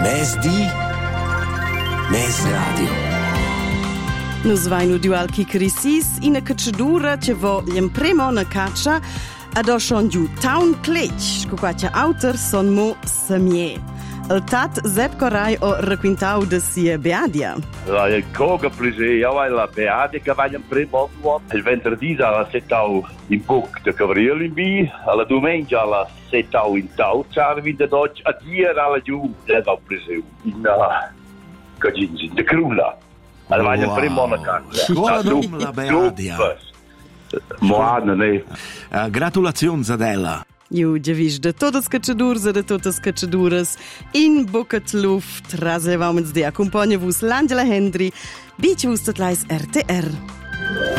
Mes di, mes radio. Nus vainu dual chicarisis in a cacciadura che voglien premo na caccia ad oshon giù town cletch, cu quacia autor son mo samie. Il tat Sepp Corai o requintau de sia Beadia. Il coga prese io la Beadia che voglien premo il venerdì alla settau in buc de Cavriel in bi, alla domenica alla settau in tau, c'arvi de dodge a dire alla giù, l'ho prese in de Crulla. Al voglien premo na caccia. Buona nome la Beadia. Moana, ne. Gratulazioni Adela. Ju giavis de todas cacciadures e de todas cacciaduras in Bucket Luft. Rasevamens de accompagna vus l'Angela Hendry, bici vus tot lais RTR.